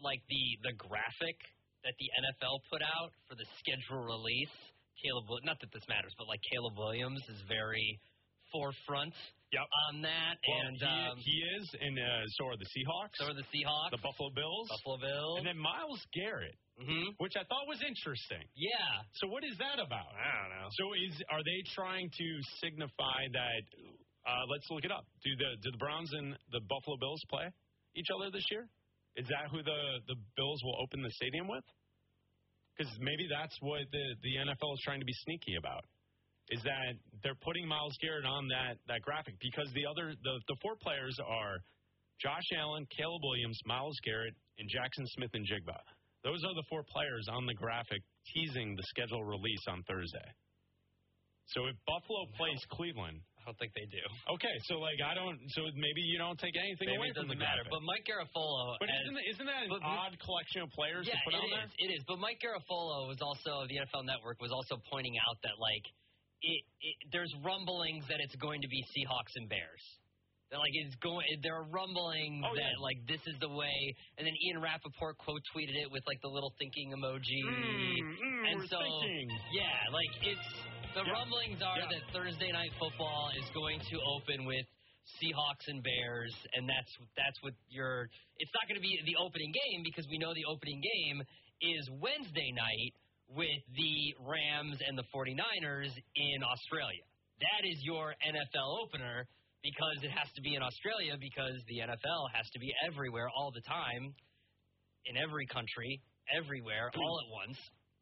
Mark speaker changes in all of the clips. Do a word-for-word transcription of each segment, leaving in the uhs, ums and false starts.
Speaker 1: like the the graphic that the N F L put out for the schedule release, Caleb, not that this matters, but like Caleb Williams is very forefront
Speaker 2: yep.
Speaker 1: on that.
Speaker 2: Well,
Speaker 1: and
Speaker 2: he,
Speaker 1: um,
Speaker 2: he is, and uh, so are the Seahawks.
Speaker 1: So are the Seahawks.
Speaker 2: The Buffalo Bills.
Speaker 1: Buffalo Bills.
Speaker 2: And then Myles Garrett,
Speaker 1: mm-hmm.
Speaker 2: which I thought was interesting.
Speaker 1: Yeah.
Speaker 2: So what is that about?
Speaker 1: I don't know.
Speaker 2: So is are they trying to signify that, uh, let's look it up. Do the do the Browns and the Buffalo Bills play each other this year? Is that who the, the Bills will open the stadium with? Because maybe that's what the, the N F L is trying to be sneaky about, is that they're putting Myles Garrett on that, that graphic, because the other the, the four players are Josh Allen, Caleb Williams, Myles Garrett, and Jackson Smith-Njigba. Those are the four players on the graphic teasing the schedule release on Thursday. So if Buffalo plays Cleveland,
Speaker 1: I don't think they do.
Speaker 2: Okay, so like I don't. So maybe you don't take anything
Speaker 1: maybe
Speaker 2: away
Speaker 1: it
Speaker 2: from the
Speaker 1: doesn't matter.
Speaker 2: graphic.
Speaker 1: But Mike Garafolo.
Speaker 2: But
Speaker 1: has,
Speaker 2: isn't that, isn't that an
Speaker 1: but,
Speaker 2: odd collection of players
Speaker 1: yeah,
Speaker 2: to put
Speaker 1: it
Speaker 2: on
Speaker 1: is,
Speaker 2: there?
Speaker 1: It is. But Mike Garafolo was also the N F L Network was also pointing out that like it, it there's rumblings that it's going to be Seahawks and Bears. That like it's going. There are rumblings
Speaker 2: oh,
Speaker 1: that
Speaker 2: yeah.
Speaker 1: like this is the way. And then Ian Rappaport quote tweeted it with like the little thinking emoji.
Speaker 2: Mm, mm,
Speaker 1: and
Speaker 2: we're
Speaker 1: so
Speaker 2: thinking.
Speaker 1: yeah, like it's. The
Speaker 2: yeah.
Speaker 1: rumblings are
Speaker 2: yeah.
Speaker 1: that Thursday Night Football is going to open with Seahawks and Bears, and that's that's what your. It's not going to be the opening game because we know the opening game is Wednesday night with the Rams and the 49ers in Australia. That is your N F L opener because it has to be in Australia because the N F L has to be everywhere all the time, in every country, everywhere, all at once.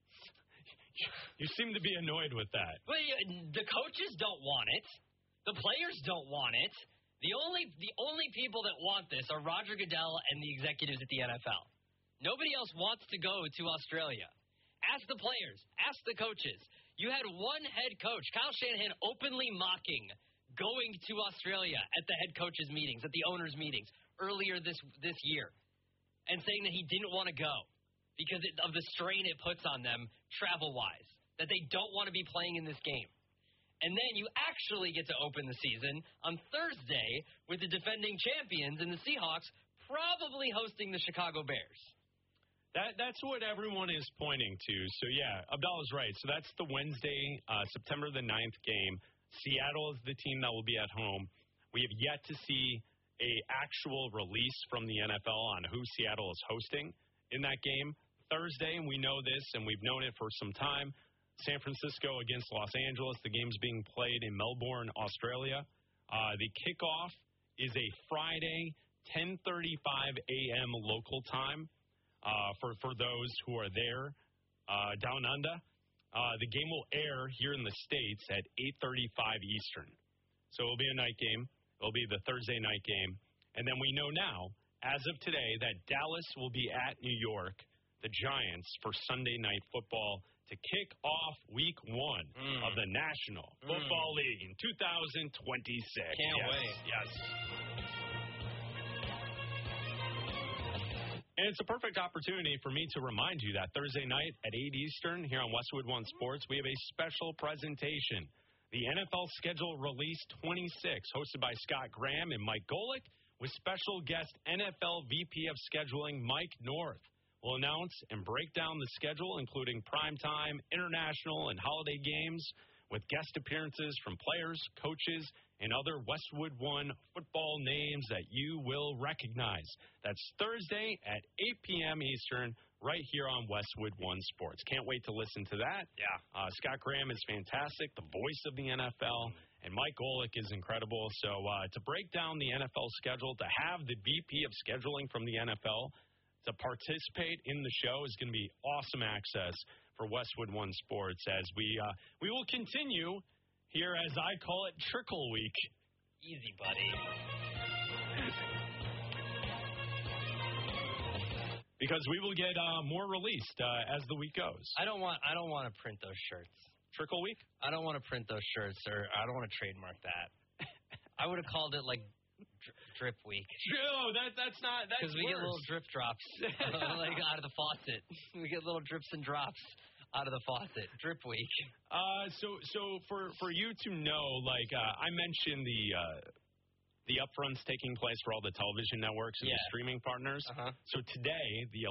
Speaker 2: You seem to be annoyed with that.
Speaker 1: Well, the coaches don't want it. The players don't want it. The only the only people that want this are Roger Goodell and the executives at the N F L. Nobody else wants to go to Australia. Ask the players. Ask the coaches. You had one head coach, Kyle Shanahan, openly mocking going to Australia at the head coaches' meetings, at the owners' meetings earlier this this year, and saying that he didn't want to go because it, of the strain it puts on them travel-wise, that they don't want to be playing in this game. And then you actually get to open the season on Thursday with the defending champions and the Seahawks probably hosting the Chicago Bears.
Speaker 2: That That's what everyone is pointing to. So, yeah, Abdallah's right. So that's the Wednesday, uh, September the ninth game. Seattle is the team that will be at home. We have yet to see a actual release from the N F L on who Seattle is hosting in that game. Thursday, and we know this, and we've known it for some time, San Francisco against Los Angeles. The game's being played in Melbourne, Australia. Uh, the kickoff is a Friday, ten thirty-five a.m. local time uh, for, for those who are there uh, down under. Uh, the game will air here in the States at eight thirty-five Eastern. So it'll be a night game. It'll be the Thursday night game. And then we know now, as of today, that Dallas will be at New York, the Giants, for Sunday Night Football to kick off week one
Speaker 1: mm.
Speaker 2: of the National mm. Football League in two thousand twenty-six.
Speaker 1: Can't
Speaker 2: yes,
Speaker 1: wait.
Speaker 2: Yes. And it's a perfect opportunity for me to remind you that Thursday night at eight Eastern here on Westwood One Sports, we have a special presentation. The N F L Schedule Release twenty-six, hosted by Scott Graham and Mike Golick, with special guest N F L V P of Scheduling Mike North. We'll announce and break down the schedule, including primetime, international, and holiday games, with guest appearances from players, coaches, and other Westwood One football names that you will recognize. That's Thursday at eight p.m. Eastern, right here on Westwood One Sports. Can't wait to listen to that.
Speaker 1: Yeah.
Speaker 2: Uh, Scott Graham is fantastic, the voice of the N F L, and Mike Golick is incredible. So uh, to break down the N F L schedule, to have the V P of scheduling from the N F L to participate in the show is going to be awesome access for Westwood One Sports as we uh, we will continue here, as I call it, Trickle Week.
Speaker 1: Easy, buddy.
Speaker 2: Because we will get uh, more released uh, as the week goes.
Speaker 1: I don't want I don't want to print those shirts.
Speaker 2: Trickle Week?
Speaker 1: I don't want to print those shirts, or I don't want to trademark that. I would have called it like Drip Week.
Speaker 2: No, that that's not. That's
Speaker 1: because we
Speaker 2: worse.
Speaker 1: get little drip drops uh, like out of the faucet. We get little drips and drops out of the faucet. Drip Week.
Speaker 2: Uh, so so for for you to know, like uh, I mentioned the uh, the upfronts taking place for all the television networks and
Speaker 1: yeah.
Speaker 2: the streaming partners.
Speaker 1: Uh-huh.
Speaker 2: So today the